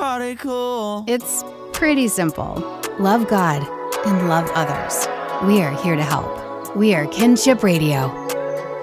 party cool. It's pretty simple. Love God and love others. We are here to help. We are Kinship Radio.